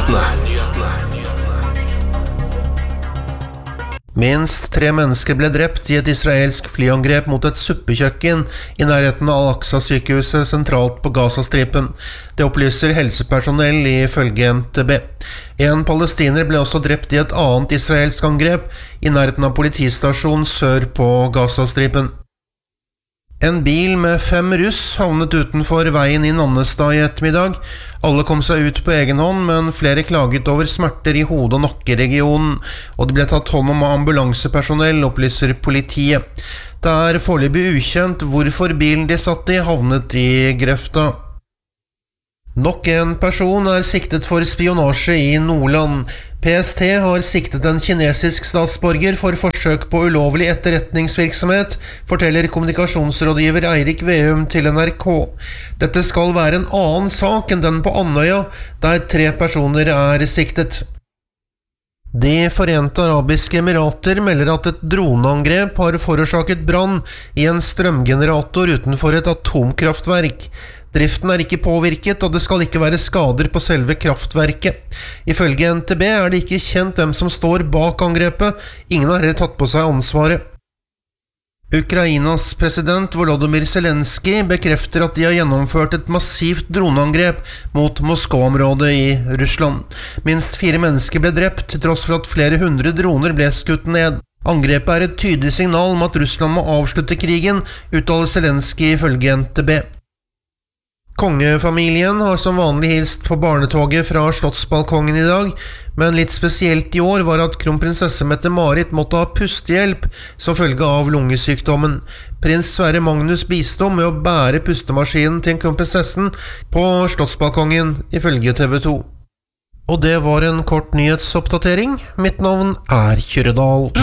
Minst 3 mennesker ble drept i et israelsk flyangrep mot et suppekjøkken i nærheten av Al-Aqsa-sykehuset sentralt på Gazastripen. Det opplyser helsepersonell ifølge NTB. En palestiner ble også drept i et annet israelsk angrep i nærheten av politistasjonen sør på Gazastripen. En bil med 5 russ havnet utenfor veien i Nannestad i ettermiddag. Alle kom seg ut på egen hånd, men flere klaget over smerter i hode- og nakkeregionen, og de ble tatt hånd om av ambulansepersonell, opplyser politiet. Det er foreløpig ukjent hvorfor bilen de satt i havnet i grøfta. Nok en person er siktet for spionasje i Nordland. PST har siktet en kinesisk statsborger for forsøk på ulovlig etterretningsvirksomhet, forteller kommunikasjonsrådgiver Eirik Veum til NRK. Dette skal være en annen sak enn den på Andøya, der 3 personer er siktet. De Forente Arabiske Emirater melder at et droneangrep har forårsaket brann i en strømgenerator utenfor et atomkraftverk. Driften er ikke påvirket, og det skal ikke være skader på selve kraftverket. Ifølge NTB er det ikke kjent hvem som står bak angrepet. Ingen har heller tatt på seg ansvaret. Ukrainas president Volodymyr Zelensky bekrefter at de har gjennomført et massivt droneangrep mot Moskva-området i Russland. Minst 4 mennesker ble drept, til tross for at flere hundre droner ble skutt ned. Angrepet er et tydelig signal om at Russland må avslutte krigen, uttaler Zelensky ifølge NTB. Kongefamilien har som vanlig hilst på barnetoget fra slottsbalkongen i dag, men litt spesielt i år var at kronprinsesse Mette-Marit måtte ha pustehjelp som følge av lungesykdommen. Prins Sverre Magnus bistod med å bære pustemaskinen til kronprinsessen på slottsbalkongen, ifølge TV 2. Og det var en kort nyhetsoppdatering. Mitt navn er Kyrre Dahl.